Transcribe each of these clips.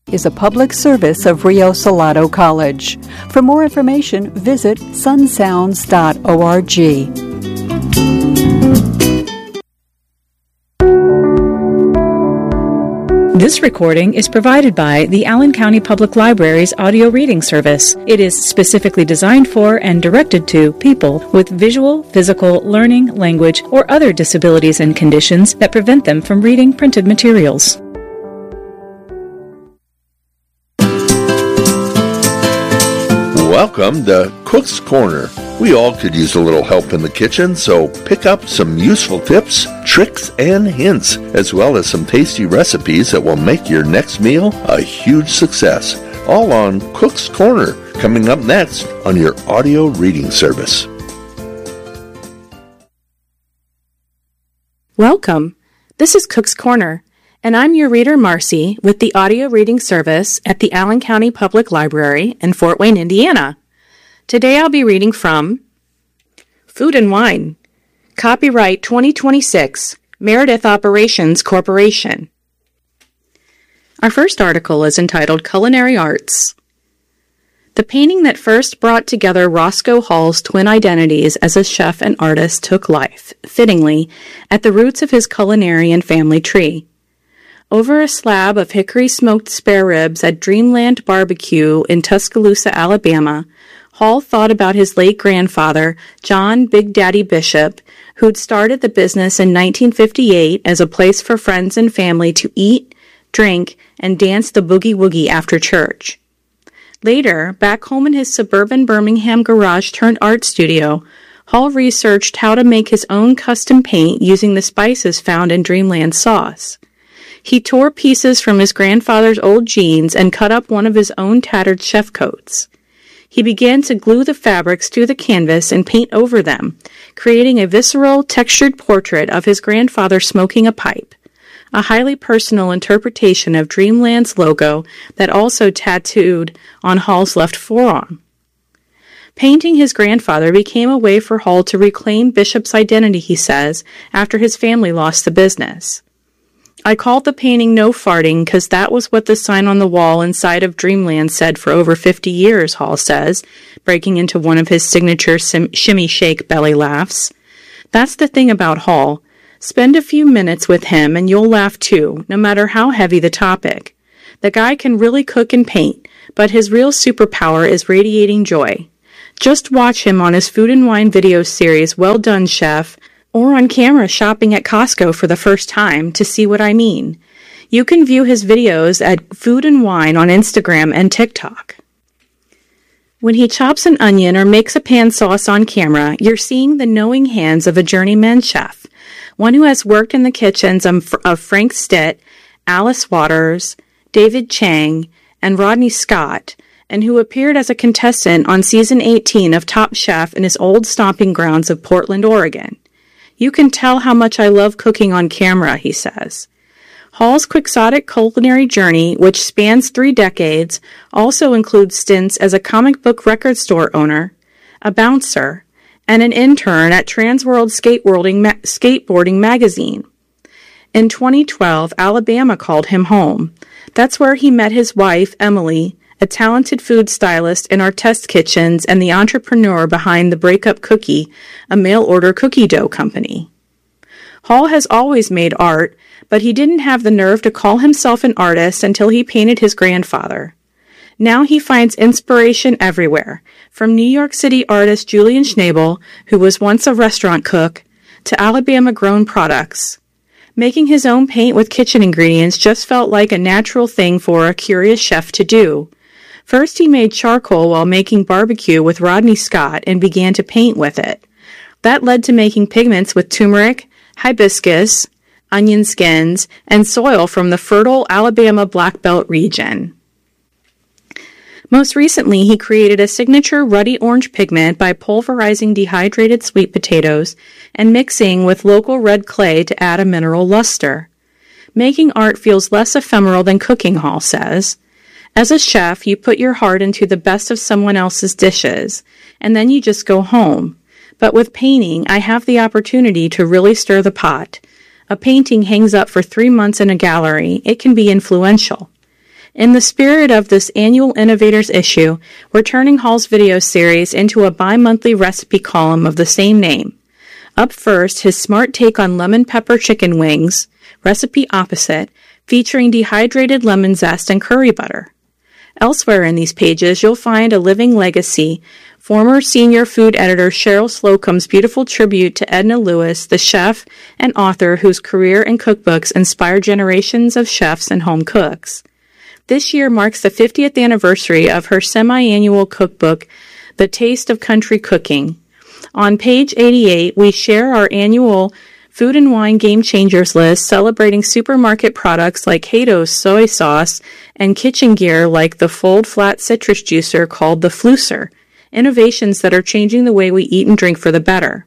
is a public service of Rio Salado College. For more information, visit sunsounds.org. This recording is provided by the Allen County Public Library's audio reading service. It is specifically designed for and directed to people with visual, physical, learning, language, or other disabilities and conditions that prevent them from reading printed materials. Welcome to Cook's Corner. We all could use a little help in the kitchen, so pick up some useful tips, tricks, and hints, as well as some tasty recipes that will make your next meal a huge success. All on Cook's Corner, coming up next on your audio reading service. Welcome. This is Cook's Corner, and I'm your reader, Marcy, with the audio reading service at the Allen County Public Library in Fort Wayne, Indiana. Today I'll be reading from Food and Wine, Copyright 2026, Meredith Operations Corporation. Our first article is entitled Culinary Arts. The painting that first brought together Roscoe Hall's twin identities as a chef and artist took life, fittingly, at the roots of his culinary and family tree. Over a slab of hickory-smoked spare ribs at Dreamland Barbecue in Tuscaloosa, Alabama, Hall thought about his late grandfather, John Big Daddy Bishop, who'd started the business in 1958 as a place for friends and family to eat, drink, and dance the boogie-woogie after church. Later, back home in his suburban Birmingham garage-turned-art studio, Hall researched how to make his own custom paint using the spices found in Dreamland sauce. He tore pieces from his grandfather's old jeans and cut up one of his own tattered chef coats. He began to glue the fabrics to the canvas and paint over them, creating a visceral, textured portrait of his grandfather smoking a pipe, a highly personal interpretation of Dreamland's logo that also tattooed on Hall's left forearm. Painting his grandfather became a way for Hall to reclaim Bishop's identity, he says, after his family lost the business. I called the painting No Farting because that was what the sign on the wall inside of Dreamland said for over 50 years, Hall says, breaking into one of his signature shimmy shake belly laughs. That's the thing about Hall. Spend a few minutes with him and you'll laugh too, no matter how heavy the topic. The guy can really cook and paint, but his real superpower is radiating joy. Just watch him on his Food and Wine video series, Well Done, Chef, or on camera shopping at Costco for the first time to see what I mean. You can view his videos at Food and Wine on Instagram and TikTok. When he chops an onion or makes a pan sauce on camera, you're seeing the knowing hands of a journeyman chef, one who has worked in the kitchens of Frank Stitt, Alice Waters, David Chang, and Rodney Scott, and who appeared as a contestant on season 18 of Top Chef in his old stomping grounds of Portland, Oregon. You can tell how much I love cooking on camera, he says. Hall's quixotic culinary journey, which spans 3 decades, also includes stints as a comic book record store owner, a bouncer, and an intern at Transworld Skateboarding Magazine. In 2012, Alabama called him home. That's where he met his wife, Emily, a talented food stylist in our test kitchens and the entrepreneur behind the Breakup Cookie, a mail-order cookie dough company. Hall has always made art, but he didn't have the nerve to call himself an artist until he painted his grandfather. Now he finds inspiration everywhere, from New York City artist Julian Schnabel, who was once a restaurant cook, to Alabama-grown products. Making his own paint with kitchen ingredients just felt like a natural thing for a curious chef to do. First, he made charcoal while making barbecue with Rodney Scott and began to paint with it. That led to making pigments with turmeric, hibiscus, onion skins, and soil from the fertile Alabama Black Belt region. Most recently, he created a signature ruddy orange pigment by pulverizing dehydrated sweet potatoes and mixing with local red clay to add a mineral luster. Making art feels less ephemeral than cooking, Hall says. As a chef, you put your heart into the best of someone else's dishes, and then you just go home. But with painting, I have the opportunity to really stir the pot. A painting hangs up for 3 months in a gallery. It can be influential. In the spirit of this annual Innovators issue, we're turning Hall's video series into a bi-monthly recipe column of the same name. Up first, his smart take on lemon pepper chicken wings, recipe opposite, featuring dehydrated lemon zest and curry butter. Elsewhere in these pages, you'll find a living legacy, former senior food editor Cheryl Slocum's beautiful tribute to Edna Lewis, the chef and author whose career and cookbooks inspired generations of chefs and home cooks. This year marks the 50th anniversary of her semi-annual cookbook, The Taste of Country Cooking. On page 88, we share our annual Food and Wine Game Changers list celebrating supermarket products like Haydo's soy sauce and kitchen gear like the fold flat citrus juicer called the Flusser, innovations that are changing the way we eat and drink for the better.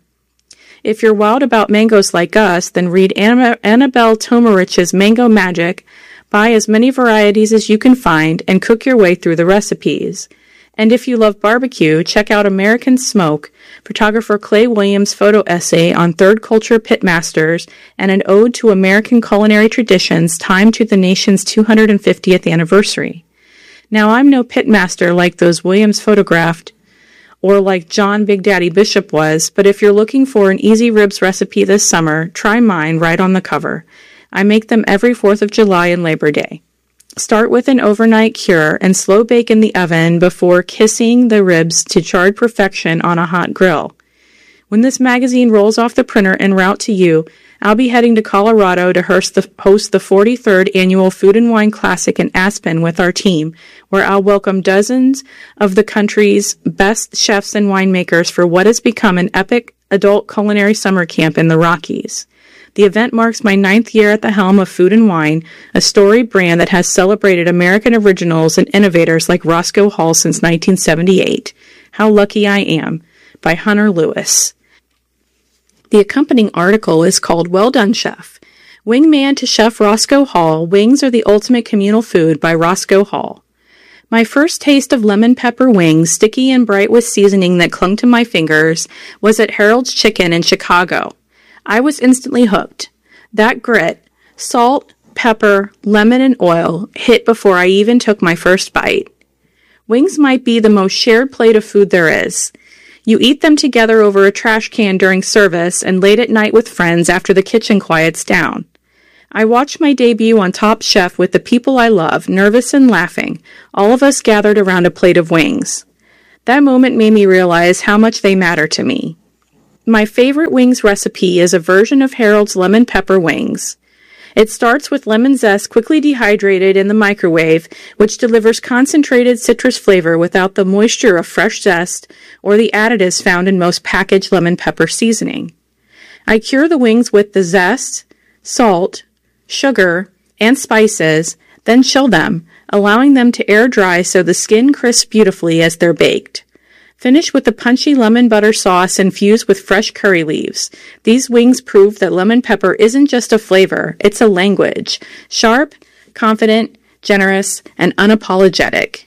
If you're wild about mangoes like us, then read Annabelle Tomarich's Mango Magic, buy as many varieties as you can find, and cook your way through the recipes. And if you love barbecue, check out American Smoke, photographer Clay Williams' photo essay on third culture pitmasters and an ode to American culinary traditions timed to the nation's 250th anniversary. Now, I'm no pitmaster like those Williams photographed, or like John Big Daddy Bishop was, but if you're looking for an easy ribs recipe this summer, try mine right on the cover. I make them every 4th of July and Labor Day. Start with an overnight cure and slow bake in the oven before kissing the ribs to charred perfection on a hot grill. When this magazine rolls off the printer en route to you, I'll be heading to Colorado to host the 43rd Annual Food and Wine Classic in Aspen with our team, where I'll welcome dozens of the country's best chefs and winemakers for what has become an epic adult culinary summer camp in the Rockies. The event marks my 9th year at the helm of Food and Wine, a storied brand that has celebrated American originals and innovators like Roscoe Hall since 1978. How Lucky I Am, by Hunter Lewis. The accompanying article is called Well Done, Chef. Wingman to Chef Roscoe Hall, Wings Are the Ultimate Communal Food by Roscoe Hall. My first taste of lemon pepper wings, sticky and bright with seasoning that clung to my fingers, was at Harold's Chicken in Chicago. I was instantly hooked. That grit, salt, pepper, lemon, and oil hit before I even took my first bite. Wings might be the most shared plate of food there is. You eat them together over a trash can during service and late at night with friends after the kitchen quiets down. I watched my debut on Top Chef with the people I love, nervous and laughing, all of us gathered around a plate of wings. That moment made me realize how much they matter to me. My favorite wings recipe is a version of Harold's lemon pepper wings. It starts with lemon zest quickly dehydrated in the microwave, which delivers concentrated citrus flavor without the moisture of fresh zest or the additives found in most packaged lemon pepper seasoning. I cure the wings with the zest, salt, sugar, and spices, then chill them, allowing them to air dry so the skin crisps beautifully as they're baked. Finish with a punchy lemon butter sauce infused with fresh curry leaves. These wings prove that lemon pepper isn't just a flavor, it's a language. Sharp, confident, generous, and unapologetic.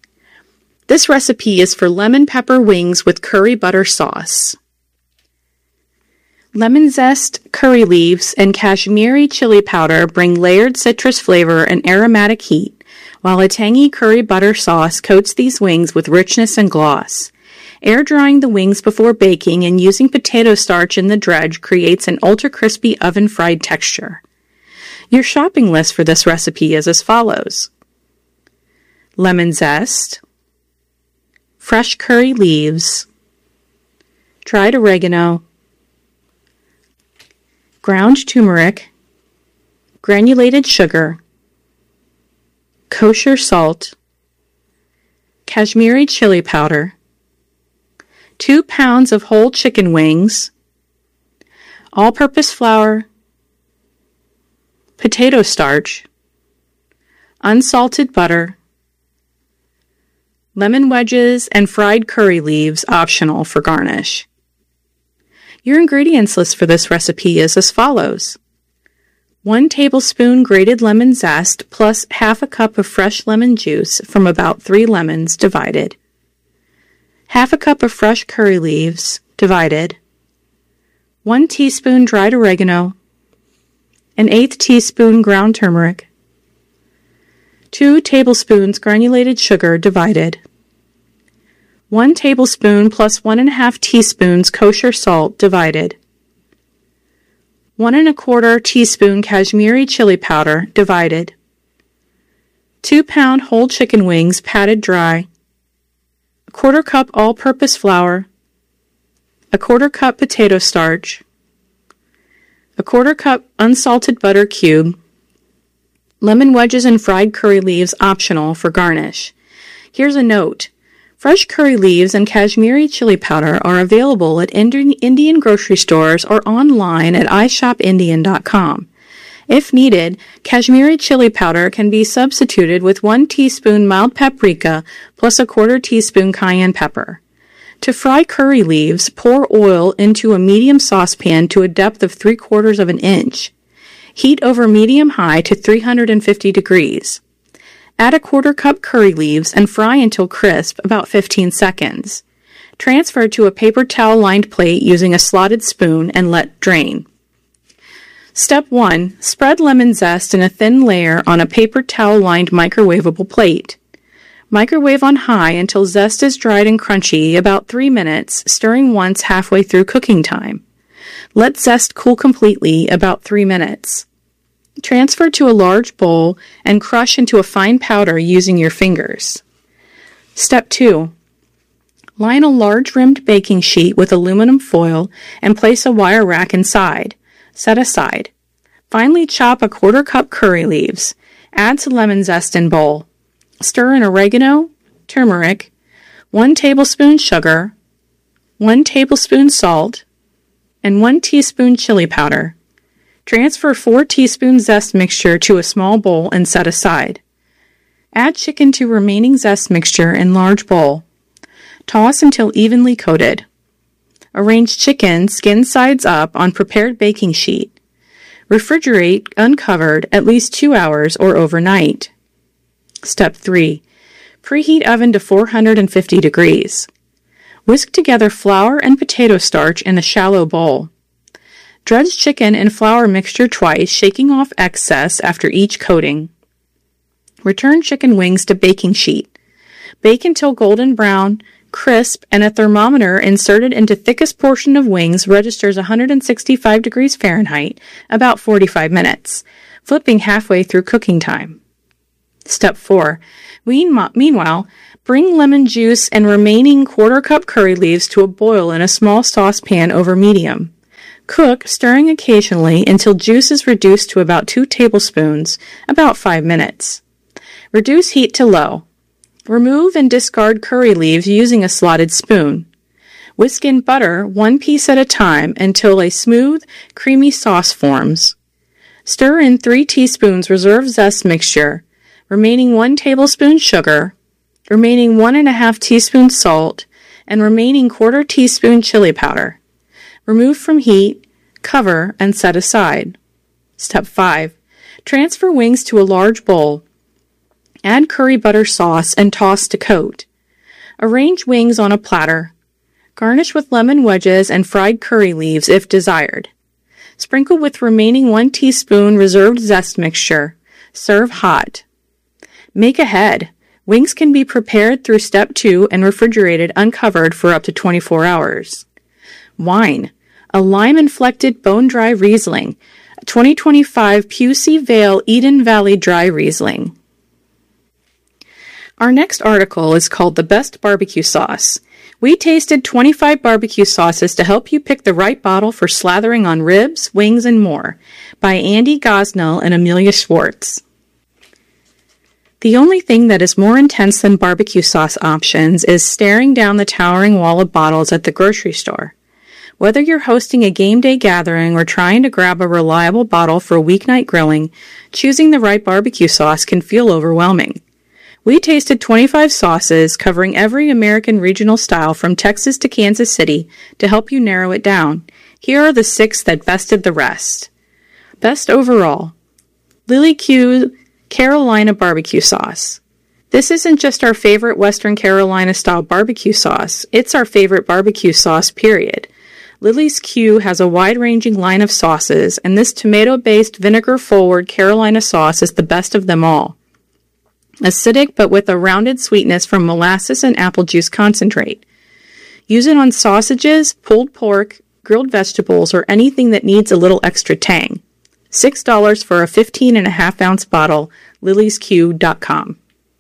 This recipe is for lemon pepper wings with curry butter sauce. Lemon zest, curry leaves, and Kashmiri chili powder bring layered citrus flavor and aromatic heat, while a tangy curry butter sauce coats these wings with richness and gloss. Air drying the wings before baking and using potato starch in the dredge creates an ultra-crispy oven-fried texture. Your shopping list for this recipe is as follows: lemon zest, fresh curry leaves, dried oregano, ground turmeric, granulated sugar, kosher salt, Kashmiri chili powder, 2 pounds of whole chicken wings, all-purpose flour, potato starch, unsalted butter, lemon wedges, and fried curry leaves, optional for garnish. Your ingredients list for this recipe is as follows: 1 tablespoon grated lemon zest plus half a cup of fresh lemon juice from about 3 lemons divided. Half a cup of fresh curry leaves, divided. 1 teaspoon dried oregano. 1/8 teaspoon ground turmeric. 2 tablespoons granulated sugar divided. 1 tablespoon plus 1½ teaspoons kosher salt divided. 1 1/4 teaspoon Kashmiri chili powder divided. 2 pound whole chicken wings patted dry. 1/4 cup all-purpose flour. 1/4 cup potato starch. 1/4 cup unsalted butter cube. Lemon wedges and fried curry leaves optional for garnish. Here's a note. Fresh curry leaves and Kashmiri chili powder are available at Indian grocery stores or online at ishopindian.com. If needed, Kashmiri chili powder can be substituted with 1 teaspoon mild paprika plus 1/4 teaspoon cayenne pepper. To fry curry leaves, pour oil into a medium saucepan to a depth of 3/4 of an inch. Heat over medium-high to 350 degrees. Add 1/4 cup curry leaves and fry until crisp, about 15 seconds. Transfer to a paper towel-lined plate using a slotted spoon and let drain. Step 1. Spread lemon zest in a thin layer on a paper towel-lined microwavable plate. Microwave on high until zest is dried and crunchy, about 3 minutes, stirring once halfway through cooking time. Let zest cool completely, about 3 minutes. Transfer to a large bowl and crush into a fine powder using your fingers. Step 2. Line a large rimmed baking sheet with aluminum foil and place a wire rack inside. Set aside. Finally chop 1/4 cup curry leaves. Add to lemon zest in bowl. Stir in oregano, turmeric, 1 tablespoon sugar, 1 tablespoon salt, and 1 teaspoon chili powder. Transfer 4 teaspoons zest mixture to a small bowl and set aside. Add chicken to remaining zest mixture in large bowl. Toss until evenly coated. Arrange chicken skin sides up on prepared baking sheet. Refrigerate uncovered at least 2 hours or overnight. Step 3. Preheat oven to 450 degrees. Whisk together flour and potato starch in a shallow bowl. Dredge chicken and flour mixture twice, shaking off excess after each coating. Return chicken wings to baking sheet. Bake until golden brown, crisp, and a thermometer inserted into thickest portion of wings registers 165 degrees Fahrenheit, about 45 minutes, flipping halfway through cooking time. Step 4. Meanwhile, bring lemon juice and remaining 1/4 cup curry leaves to a boil in a small saucepan over medium. Cook, stirring occasionally until juice is reduced to about 2 tablespoons, about 5 minutes. Reduce heat to low. Remove and discard curry leaves using a slotted spoon. Whisk in butter 1 piece at a time until a smooth, creamy sauce forms. Stir in 3 teaspoons reserved zest mixture, remaining 1 tablespoon sugar, remaining 1 1/2 teaspoon salt, and remaining 1/4 teaspoon chili powder. Remove from heat, cover, and set aside. Step 5. Transfer wings to a large bowl. Add curry butter sauce and toss to coat. Arrange wings on a platter. Garnish with lemon wedges and fried curry leaves if desired. Sprinkle with remaining 1 teaspoon reserved zest mixture. Serve hot. Make ahead. Wings can be prepared through Step 2 and refrigerated uncovered for up to 24 hours. Wine. A lime-inflected bone-dry Riesling. 2025 Pusey Vale Eden Valley Dry Riesling. Our next article is called The Best Barbecue Sauce. We tasted 25 barbecue sauces to help you pick the right bottle for slathering on ribs, wings, and more, by Andy Gosnell and Amelia Schwartz. The only thing that is more intense than barbecue sauce options is staring down the towering wall of bottles at the grocery store. Whether you're hosting a game day gathering or trying to grab a reliable bottle for weeknight grilling, choosing the right barbecue sauce can feel overwhelming. We tasted 25 sauces covering every American regional style from Texas to Kansas City to help you narrow it down. Here are the 6 that bested the rest. Best overall, Lily Q Carolina barbecue sauce. This isn't just our favorite Western Carolina style barbecue sauce, it's our favorite barbecue sauce, period. Lily's Q has a wide-ranging line of sauces, and this tomato-based vinegar-forward Carolina sauce is the best of them all. Acidic but with a rounded sweetness from molasses and apple juice concentrate. Use it on sausages, pulled pork, grilled vegetables, or anything that needs a little extra tang. $6 for a 15.5-ounce bottle, liliesq.com.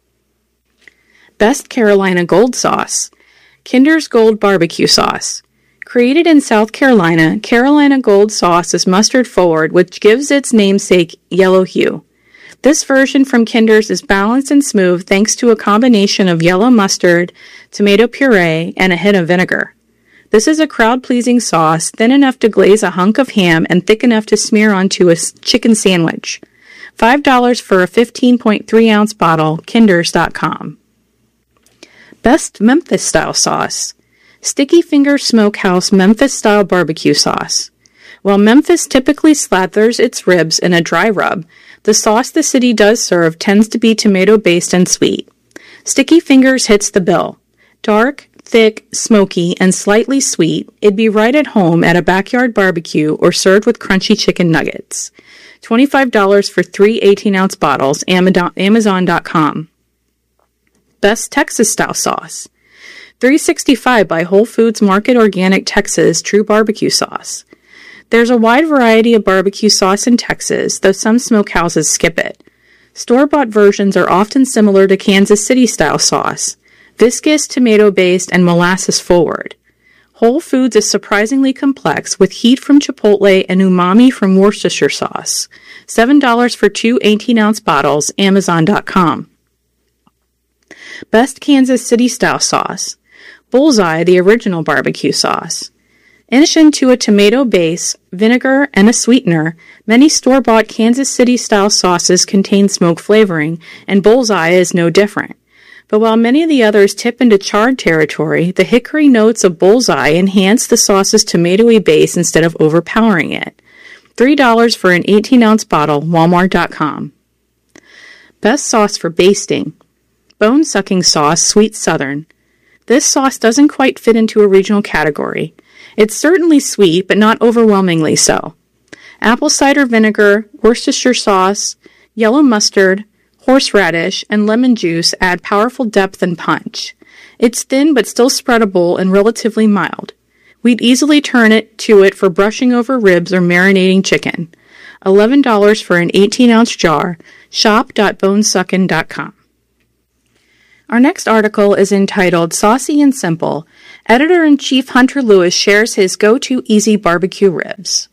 Best Carolina Gold Sauce. Kinder's Gold Barbecue Sauce. Created in South Carolina, Carolina Gold Sauce is mustard forward, which gives its namesake yellow hue. This version from Kinder's is balanced and smooth thanks to a combination of yellow mustard, tomato puree, and a hint of vinegar. This is a crowd-pleasing sauce, thin enough to glaze a hunk of ham and thick enough to smear onto a chicken sandwich. $5 for a 15.3-ounce bottle, kinders.com. Best Memphis-style sauce. Sticky Finger Smokehouse Memphis-style barbecue sauce. While Memphis typically slathers its ribs in a dry rub, the sauce the city does serve tends to be tomato-based and sweet. Sticky Fingers hits the bill. Dark, thick, smoky, and slightly sweet, it'd be right at home at a backyard barbecue or served with crunchy chicken nuggets. $25 for 3 18-ounce bottles, Amazon.com. Best Texas-style sauce. $3.65 by Whole Foods Market Organic Texas True Barbecue Sauce. There's a wide variety of barbecue sauce in Texas, though some smokehouses skip it. Store-bought versions are often similar to Kansas City-style sauce, viscous, tomato-based, and molasses forward. Whole Foods is surprisingly complex, with heat from Chipotle and umami from Worcestershire sauce. $7 for 2 18-ounce bottles, Amazon.com. Best Kansas City-style sauce. Bullseye, the original barbecue sauce. In addition to a tomato base, vinegar, and a sweetener, many store-bought Kansas City-style sauces contain smoke flavoring, and Bullseye is no different. But while many of the others tip into charred territory, the hickory notes of Bullseye enhance the sauce's tomatoey base instead of overpowering it. $3 for an 18-ounce bottle, Walmart.com. Best sauce for basting. Bone-sucking sauce, Sweet Southern. This sauce doesn't quite fit into a regional category. It's certainly sweet, but not overwhelmingly so. Apple cider vinegar, Worcestershire sauce, yellow mustard, horseradish, and lemon juice add powerful depth and punch. It's thin but still spreadable and relatively mild. We'd easily turn to it for brushing over ribs or marinating chicken. $11 for an 18-ounce jar, shop.bonesuckin.com. Our next article is entitled Saucy and Simple. Editor-in-Chief Hunter Lewis shares his go-to easy barbecue ribs.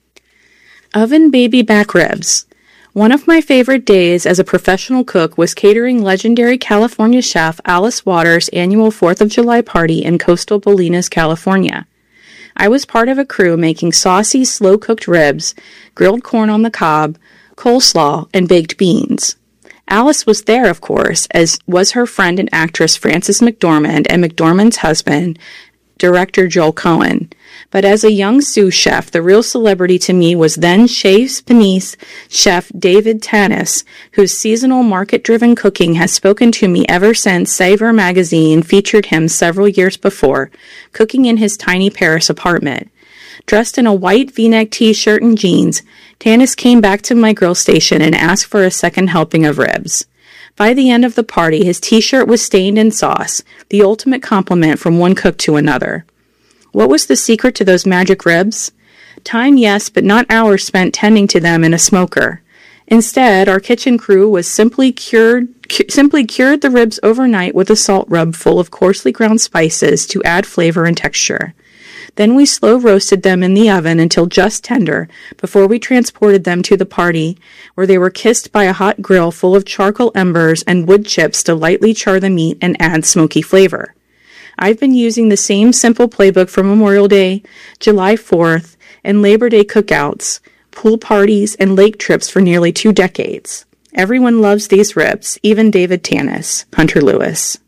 Oven baby back ribs. One of my favorite days as a professional cook was catering legendary California chef Alice Waters' annual 4th of July party in coastal Bolinas, California. I was part of a crew making saucy, slow-cooked ribs, grilled corn on the cob, coleslaw, and baked beans. Alice was there, of course, as was her friend and actress Frances McDormand and McDormand's husband, director Joel Cohen. But as a young sous chef, the real celebrity to me was then Chez Panisse chef David Tanis, whose seasonal market-driven cooking has spoken to me ever since Savor magazine featured him several years before, cooking in his tiny Paris apartment. Dressed in a white V-neck t-shirt and jeans, Tanis came back to my grill station and asked for a second helping of ribs. By the end of the party, his t-shirt was stained in sauce, the ultimate compliment from one cook to another. What was the secret to those magic ribs? Time, yes, but not hours spent tending to them in a smoker. Instead, our kitchen crew was simply cured the ribs overnight with a salt rub full of coarsely ground spices to add flavor and texture. Then we slow roasted them in the oven until just tender before we transported them to the party, where they were kissed by a hot grill full of charcoal embers and wood chips to lightly char the meat and add smoky flavor. I've been using the same simple playbook for Memorial Day, July 4th, and Labor Day cookouts, pool parties, and lake trips for nearly 2 decades. Everyone loves these ribs, even David Tanis, Hunter Lewis.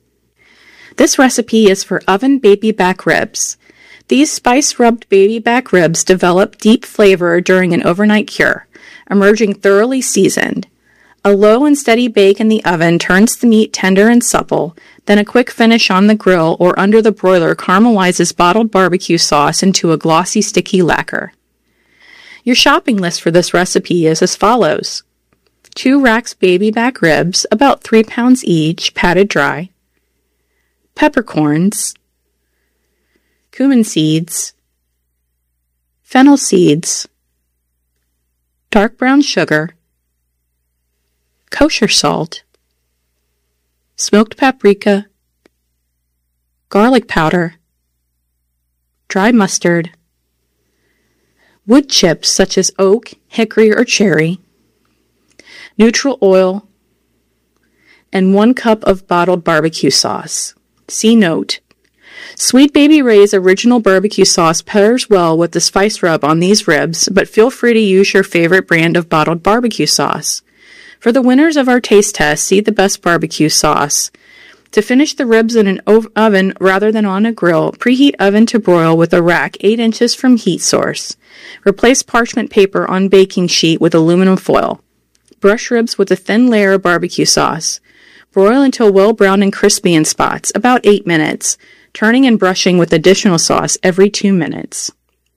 This recipe is for oven baby back ribs. These spice-rubbed baby back ribs develop deep flavor during an overnight cure, emerging thoroughly seasoned. A low and steady bake in the oven turns the meat tender and supple, then a quick finish on the grill or under the broiler caramelizes bottled barbecue sauce into a glossy, sticky lacquer. Your shopping list for this recipe is as follows. 2 racks baby back ribs, about 3 pounds each, patted dry, peppercorns, cumin seeds, fennel seeds, dark brown sugar, kosher salt, smoked paprika, garlic powder, dry mustard, wood chips such as oak, hickory, or cherry, neutral oil, and 1 cup of bottled barbecue sauce. See note. Sweet Baby Ray's original barbecue sauce pairs well with the spice rub on these ribs, but feel free to use your favorite brand of bottled barbecue sauce. For the winners of our taste test, see the best barbecue sauce. To finish the ribs in an oven rather than on a grill, preheat oven to broil with a rack 8 inches from heat source. Replace parchment paper on baking sheet with aluminum foil. Brush ribs with a thin layer of barbecue sauce. Broil until well browned and crispy in spots, about 8 minutes, turning and brushing with additional sauce every 2 minutes.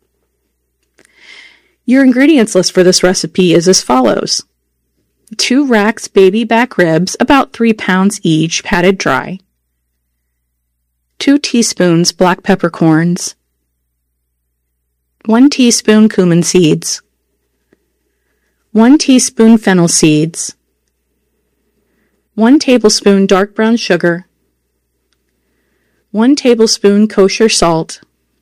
Your ingredients list for this recipe is as follows. 2 racks baby back ribs, about 3 pounds each, patted dry. 2 teaspoons black peppercorns. 1 teaspoon cumin seeds. 1 teaspoon fennel seeds. 1 tablespoon dark brown sugar. 1 tablespoon kosher salt.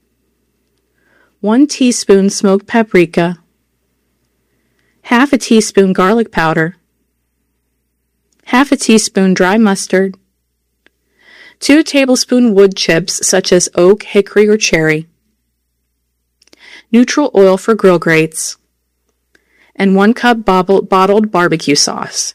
1 teaspoon smoked paprika. Half a teaspoon garlic powder. Half a teaspoon dry mustard. 2 tablespoon wood chips such as oak, hickory, or cherry. Neutral oil for grill grates. And 1 cup bottled barbecue sauce.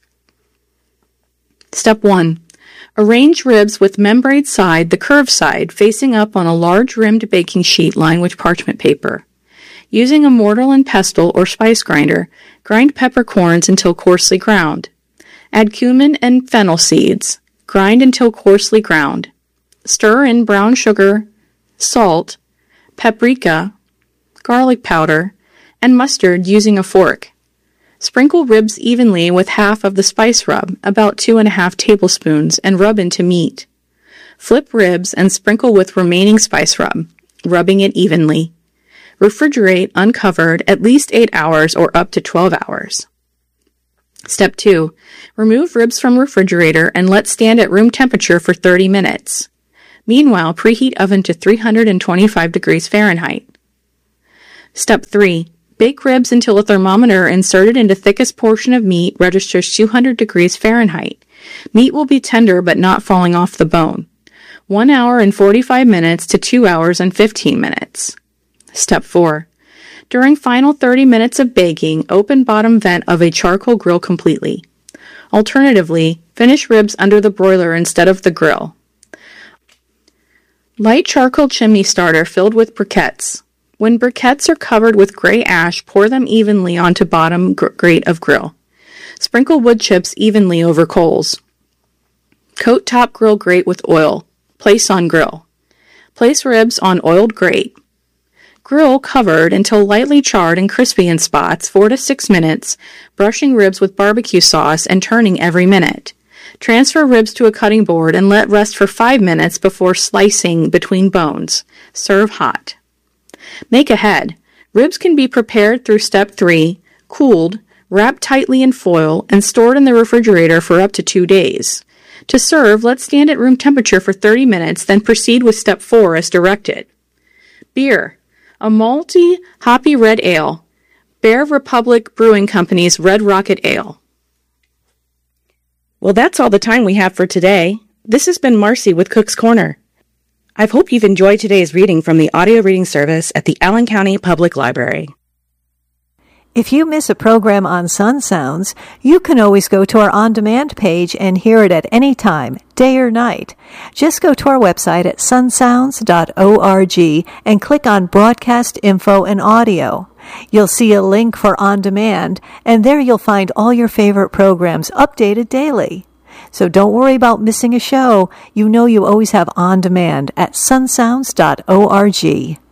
Step 1. Arrange ribs with membrane side, the curved side, facing up on a large rimmed baking sheet lined with parchment paper. Using a mortar and pestle or spice grinder, grind peppercorns until coarsely ground. Add cumin and fennel seeds. Grind until coarsely ground. Stir in brown sugar, salt, paprika, garlic powder, and mustard using a fork. Sprinkle ribs evenly with half of the spice rub, about 2½ tablespoons, and rub into meat. Flip ribs and sprinkle with remaining spice rub, rubbing it evenly. Refrigerate uncovered at least 8 hours or up to 12 hours. Step 2. Remove ribs from refrigerator and let stand at room temperature for 30 minutes. Meanwhile, preheat oven to 325 degrees Fahrenheit. Step 3. Bake ribs until a thermometer inserted into thickest portion of meat registers 200 degrees Fahrenheit. Meat will be tender but not falling off the bone. 1 hour and 45 minutes to 2 hours and 15 minutes. Step 4. During final 30 minutes of baking, open bottom vent of a charcoal grill completely. Alternatively, finish ribs under the broiler instead of the grill. Light charcoal chimney starter filled with briquettes. When briquettes are covered with gray ash, pour them evenly onto bottom grate of grill. Sprinkle wood chips evenly over coals. Coat top grill grate with oil. Place on grill. Place ribs on oiled grate. Grill covered until lightly charred and crispy in spots, 4 to 6 minutes, brushing ribs with barbecue sauce and turning every minute. Transfer ribs to a cutting board and let rest for 5 minutes before slicing between bones. Serve hot. Make ahead. Ribs can be prepared through step 3, cooled, wrapped tightly in foil, and stored in the refrigerator for up to 2 days. To serve, let stand at room temperature for 30 minutes, then proceed with step 4 as directed. Beer. A malty, hoppy red ale. Bear Republic Brewing Company's Red Rocket Ale. Well, that's all the time we have for today. This has been Marcy with Cook's Corner. I hope you've enjoyed today's reading from the audio reading service at the Allen County Public Library. If you miss a program on Sun Sounds, you can always go to our on-demand page and hear it at any time, day or night. Just go to our website at sunsounds.org and click on Broadcast Info and Audio. You'll see a link for On Demand, and there you'll find all your favorite programs updated daily. So don't worry about missing a show. You know you always have On Demand at sunsounds.org.